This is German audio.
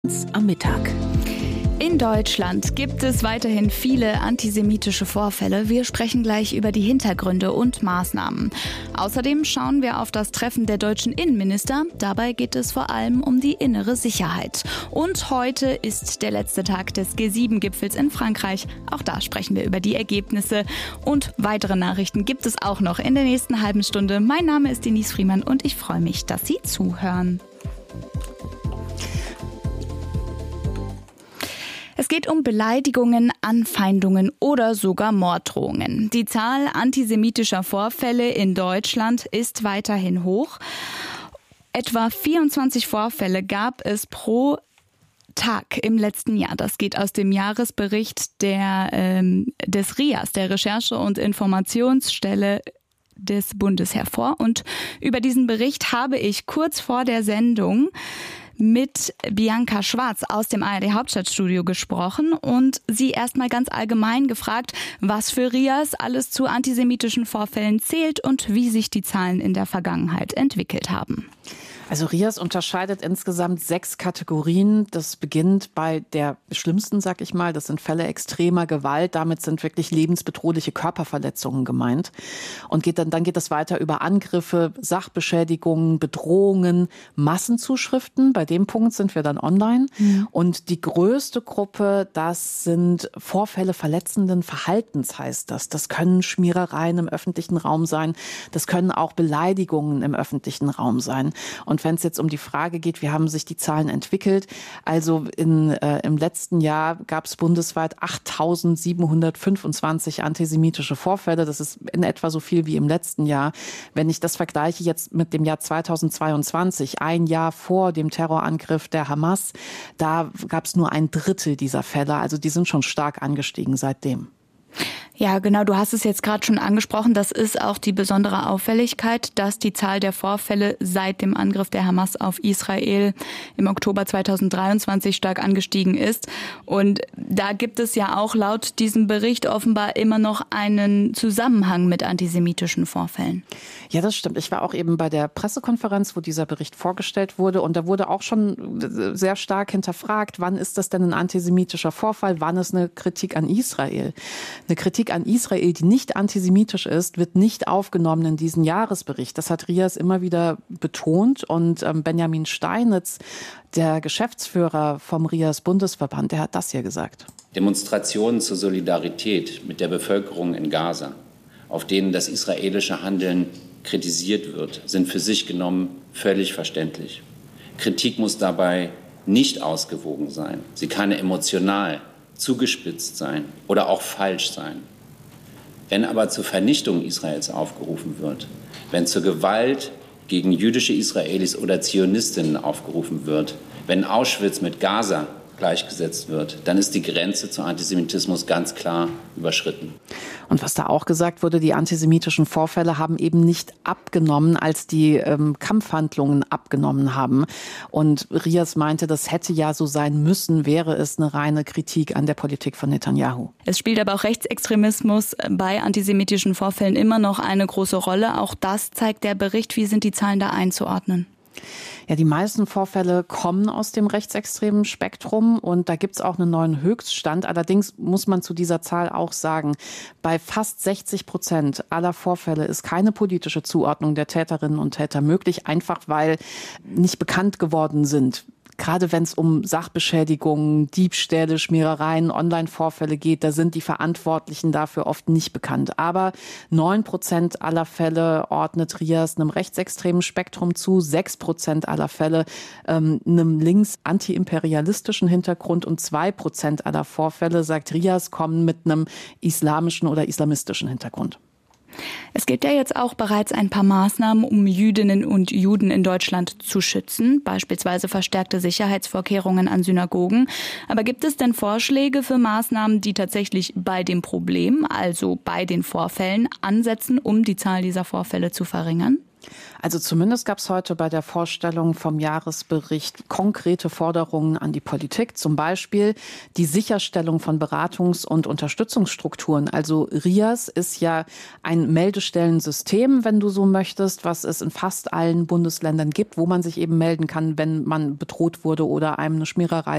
am Mittag. In Deutschland gibt es weiterhin viele antisemitische Vorfälle. Wir sprechen gleich über die Hintergründe und Maßnahmen. Außerdem schauen wir auf das Treffen der deutschen Innenminister. Dabei geht es vor allem um die innere Sicherheit. Und heute ist der letzte Tag des G7-Gipfels in Frankreich. Auch da sprechen wir über die Ergebnisse. Und weitere Nachrichten gibt es auch noch in der nächsten halben Stunde. Mein Name ist Denise Friemann und ich freue mich, dass Sie zuhören. Es geht um Beleidigungen, Anfeindungen oder sogar Morddrohungen. Die Zahl antisemitischer Vorfälle in Deutschland ist weiterhin hoch. Etwa 24 Vorfälle gab es pro Tag im letzten Jahr. Das geht aus dem Jahresbericht des RIAS, der Recherche- und Informationsstelle des Bundes, hervor. Und über diesen Bericht habe ich kurz vor der Sendung mit Bianca Schwarz aus dem ARD Hauptstadtstudio gesprochen und sie erstmal ganz allgemein gefragt, was für RIAS alles zu antisemitischen Vorfällen zählt und wie sich die Zahlen in der Vergangenheit entwickelt haben. Also RIAS unterscheidet insgesamt 6 Kategorien. Das beginnt bei der schlimmsten, sag ich mal. Das sind Fälle extremer Gewalt. Damit sind wirklich lebensbedrohliche Körperverletzungen gemeint. Und dann geht es weiter über Angriffe, Sachbeschädigungen, Bedrohungen, Massenzuschriften. Bei dem Punkt sind wir dann online. Und die größte Gruppe, das sind Vorfälle verletzenden Verhaltens, heißt das. Das können Schmierereien im öffentlichen Raum sein. Das können auch Beleidigungen im öffentlichen Raum sein. Und wenn es jetzt um die Frage geht, wie haben sich die Zahlen entwickelt? Also im letzten Jahr gab es bundesweit 8.725 antisemitische Vorfälle. Das ist in etwa so viel wie im letzten Jahr. Wenn ich das vergleiche jetzt mit dem Jahr 2022, ein Jahr vor dem Terrorangriff der Hamas, da gab es nur 1/3 dieser Fälle. Also die sind schon stark angestiegen seitdem. Ja, genau, du hast es jetzt gerade schon angesprochen. Das ist auch die besondere Auffälligkeit, dass die Zahl der Vorfälle seit dem Angriff der Hamas auf Israel im Oktober 2023 stark angestiegen ist. Und da gibt es ja auch laut diesem Bericht offenbar immer noch einen Zusammenhang mit antisemitischen Vorfällen. Ja, das stimmt. Ich war auch eben bei der Pressekonferenz, wo dieser Bericht vorgestellt wurde. Und da wurde auch schon sehr stark hinterfragt, wann ist das denn ein antisemitischer Vorfall, wann ist eine Kritik an Israel? Eine Kritik an Israel, die nicht antisemitisch ist, wird nicht aufgenommen in diesen Jahresbericht. Das hat RIAS immer wieder betont. Und Benjamin Steinitz, der Geschäftsführer vom RIAS Bundesverband, der hat das hier gesagt. Demonstrationen zur Solidarität mit der Bevölkerung in Gaza, auf denen das israelische Handeln kritisiert wird, sind für sich genommen völlig verständlich. Kritik muss dabei nicht ausgewogen sein. Sie kann emotional, zugespitzt sein oder auch falsch sein. Wenn aber zur Vernichtung Israels aufgerufen wird, wenn zur Gewalt gegen jüdische Israelis oder Zionistinnen aufgerufen wird, wenn Auschwitz mit Gaza gleichgesetzt wird, dann ist die Grenze zu Antisemitismus ganz klar überschritten. Und was da auch gesagt wurde, die antisemitischen Vorfälle haben eben nicht abgenommen, als die Kampfhandlungen abgenommen haben. Und RIAS meinte, das hätte ja so sein müssen, wäre es eine reine Kritik an der Politik von Netanyahu. Es spielt aber auch Rechtsextremismus bei antisemitischen Vorfällen immer noch eine große Rolle. Auch das zeigt der Bericht. Wie sind die Zahlen da einzuordnen? Ja, die meisten Vorfälle kommen aus dem rechtsextremen Spektrum und da gibt es auch einen neuen Höchststand. Allerdings muss man zu dieser Zahl auch sagen, bei fast 60% aller Vorfälle ist keine politische Zuordnung der Täterinnen und Täter möglich, einfach weil nicht bekannt geworden sind. Gerade wenn es um Sachbeschädigungen, Diebstähle, Schmierereien, Online-Vorfälle geht, da sind die Verantwortlichen dafür oft nicht bekannt. Aber 9% aller Fälle ordnet RIAS einem rechtsextremen Spektrum zu, 6% aller Fälle einem links-antiimperialistischen Hintergrund und 2% aller Vorfälle, sagt RIAS, kommen mit einem islamischen oder islamistischen Hintergrund. Es gibt ja jetzt auch bereits ein paar Maßnahmen, um Jüdinnen und Juden in Deutschland zu schützen, beispielsweise verstärkte Sicherheitsvorkehrungen an Synagogen. Aber gibt es denn Vorschläge für Maßnahmen, die tatsächlich bei dem Problem, also bei den Vorfällen, ansetzen, um die Zahl dieser Vorfälle zu verringern? Also zumindest gab es heute bei der Vorstellung vom Jahresbericht konkrete Forderungen an die Politik, zum Beispiel die Sicherstellung von Beratungs- und Unterstützungsstrukturen. Also RIAS ist ja ein Meldestellensystem, wenn du so möchtest, was es in fast allen Bundesländern gibt, wo man sich eben melden kann, wenn man bedroht wurde oder einem eine Schmiererei